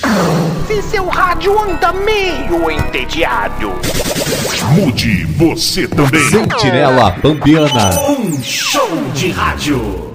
Se seu rádio anda meio entediado, mude você também. Sentinela Pampiana. um show de rádio.